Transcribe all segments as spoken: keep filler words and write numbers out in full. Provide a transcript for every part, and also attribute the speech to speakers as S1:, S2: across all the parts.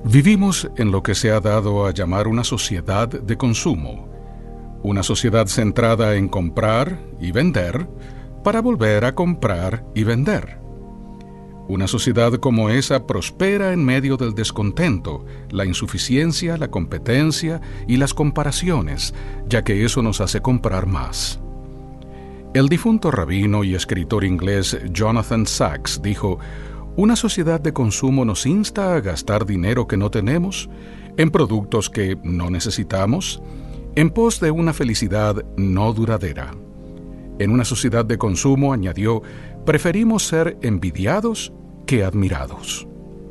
S1: Vivimos en lo que se ha dado a llamar una sociedad de consumo, una sociedad centrada en comprar y vender para volver a comprar y vender. Una sociedad como esa prospera en medio del descontento, la insuficiencia, la competencia y las comparaciones, ya que eso nos hace comprar más. El difunto rabino y escritor inglés Jonathan Sacks dijo: «Una sociedad de consumo nos insta a gastar dinero que no tenemos, en productos que no necesitamos, en pos de una felicidad no duradera. En una sociedad de consumo», añadió, «preferimos ser envidiados que admirados».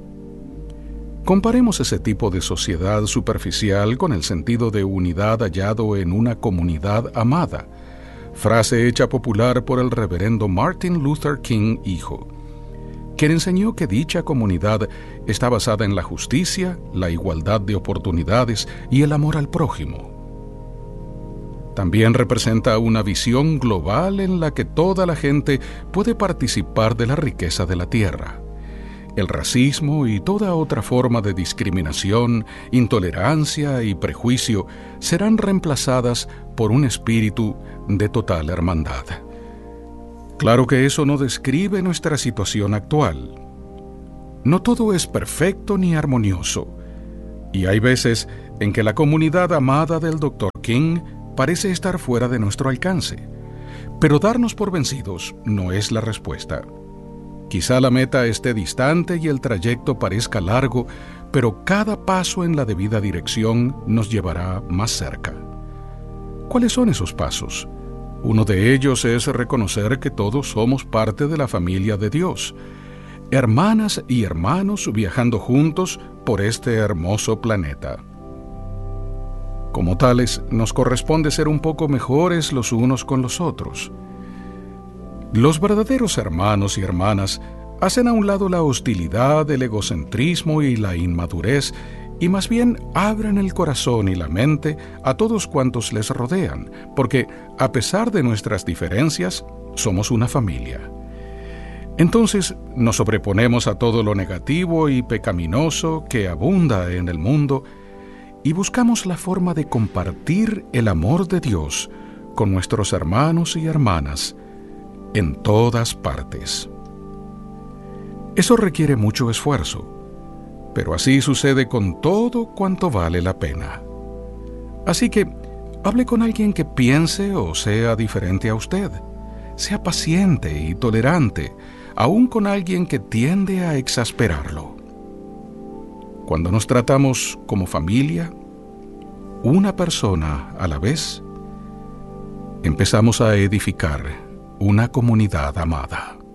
S1: Comparemos ese tipo de sociedad superficial con el sentido de unidad hallado en una comunidad amada, frase hecha popular por el reverendo Martin Luther King, hijo, quien enseñó que dicha comunidad está basada en la justicia, la igualdad de oportunidades y el amor al prójimo. También representa una visión global en la que toda la gente puede participar de la riqueza de la tierra. El racismo y toda otra forma de discriminación, intolerancia y prejuicio serán reemplazadas por un espíritu de total hermandad. Claro que eso no describe nuestra situación actual. No todo es perfecto ni armonioso, y hay veces en que la comunidad amada del doctor King parece estar fuera de nuestro alcance. Pero darnos por vencidos no es la respuesta. Quizá la meta esté distante y el trayecto parezca largo, pero cada paso en la debida dirección nos llevará más cerca. ¿Cuáles son esos pasos? Uno de ellos es reconocer que todos somos parte de la familia de Dios, hermanas y hermanos viajando juntos por este hermoso planeta. Como tales, nos corresponde ser un poco mejores los unos con los otros. Los verdaderos hermanos y hermanas hacen a un lado la hostilidad, el egocentrismo y la inmadurez, y más bien abren el corazón y la mente a todos cuantos les rodean, porque, a pesar de nuestras diferencias, somos una familia. Entonces nos sobreponemos a todo lo negativo y pecaminoso que abunda en el mundo y buscamos la forma de compartir el amor de Dios con nuestros hermanos y hermanas en todas partes. Eso requiere mucho esfuerzo, pero así sucede con todo cuanto vale la pena. Así que hable con alguien que piense o sea diferente a usted. Sea paciente y tolerante, aun con alguien que tiende a exasperarlo. Cuando nos tratamos como familia, una persona a la vez, empezamos a edificar una comunidad amada.